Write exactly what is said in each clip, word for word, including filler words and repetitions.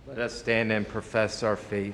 Let us stand and profess our faith.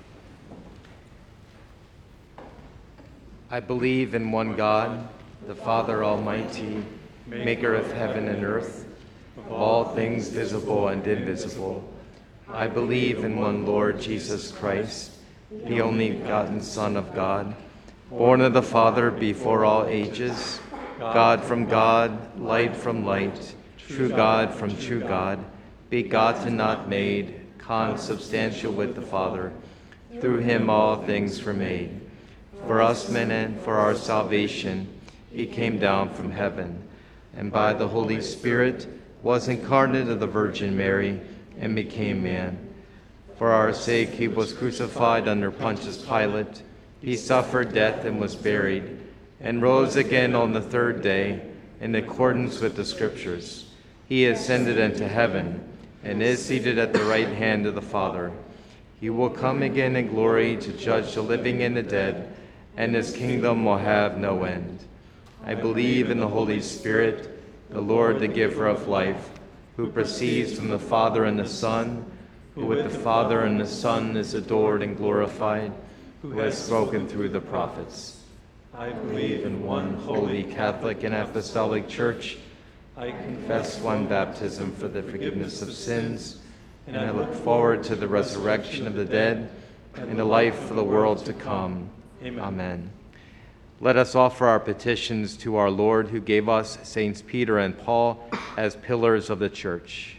I believe in one God, the Father Almighty, maker of heaven and earth, of all things visible and invisible. I believe in one Lord Jesus Christ, the only begotten Son of God, born of the Father before all ages, God from God, light from light, true God from true God, begotten, not made, consubstantial with the Father. Through him all things were made. For us men and for our salvation, he came down from heaven, and by the Holy Spirit was incarnate of the Virgin Mary, and became man. For our sake he was crucified under Pontius Pilate. He suffered death and was buried, and rose again on the third day, in accordance with the Scriptures. He ascended into heaven, and is seated at the right hand of the Father. He will come again in glory to judge the living and the dead, and his kingdom will have no end. I believe in the Holy Spirit, the Lord, the giver of life, who proceeds from the Father and the Son, who with the Father and the Son is adored and glorified, who has spoken through the prophets. I believe in one holy Catholic and Apostolic Church. I confess one baptism for the forgiveness of sins, and I look forward to the resurrection of the dead and the life of the world to come. Amen. Amen. Let us offer our petitions to our Lord, who gave us Saints Peter and Paul as pillars of the Church.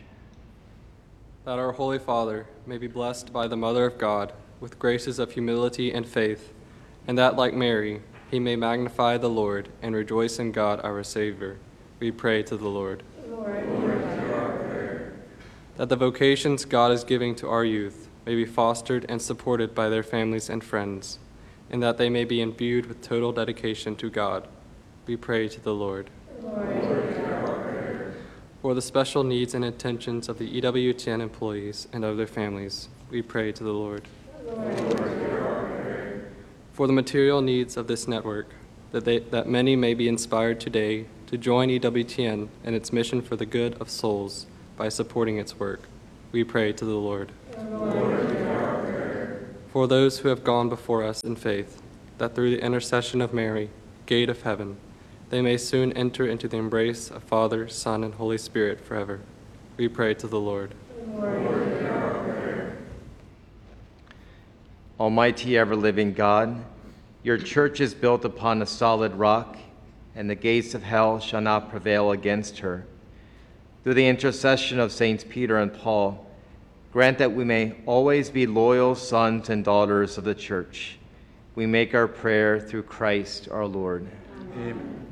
That our Holy Father may be blessed by the Mother of God with graces of humility and faith, and that, like Mary, he may magnify the Lord and rejoice in God our Savior. We pray to the Lord. Lord, Lord, hear our prayer. That the vocations God is giving to our youth may be fostered and supported by their families and friends, and that they may be imbued with total dedication to God. We pray to the Lord. Lord, Lord, hear our prayer. For the special needs and intentions of the E W T N employees and of their families, we pray to the Lord. Lord, Lord, hear our prayer. For the material needs of this network, that, they, that many may be inspired today to join E W T N and its mission for the good of souls by supporting its work, we pray to the Lord. Lord, hear our prayer. For those who have gone before us in faith, that through the intercession of Mary, gate of heaven, they may soon enter into the embrace of Father, Son, and Holy Spirit forever, we pray to the Lord. Lord, hear our prayer. Almighty ever-living God, your church is built upon a solid rock, and the gates of hell shall not prevail against her. Through the intercession of Saints Peter and Paul, grant that we may always be loyal sons and daughters of the church. We make our prayer through Christ our Lord. Amen.